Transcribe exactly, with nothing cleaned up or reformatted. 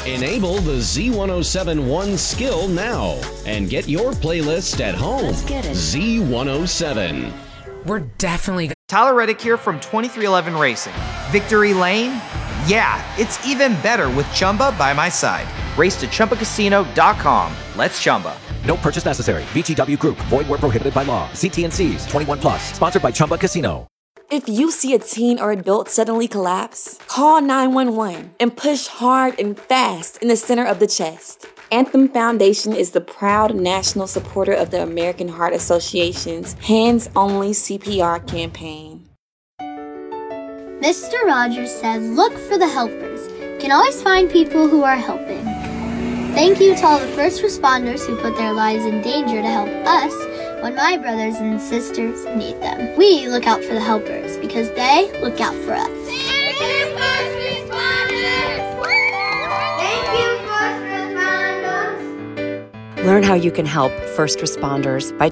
Enable the Z ten seventy-one skill now and get your playlist at home. Let's get it. Z one oh seven. We're definitely... Tyler Reddick here from twenty-three eleven Racing. Victory Lane? Yeah, it's even better with Chumba by my side. Race to Chumba Casino dot com. Let's Chumba. No purchase necessary. V G W Group. Void where prohibited by law. See T N Cs. twenty-one plus. Sponsored by Chumba Casino. If you see a teen or adult suddenly collapse, call nine one one and push hard and fast in the center of the chest. Anthem Foundation is the proud national supporter of the American Heart Association's Hands Only C P R campaign. Mister Rogers said, look for the helpers. Can always find people who are helping. Thank you to all the first responders who put their lives in danger to help us when my brothers and sisters need them. We look out for the helpers because they look out for us. Thank you, first responders! Thank you, first responders! Learn how you can help first responders by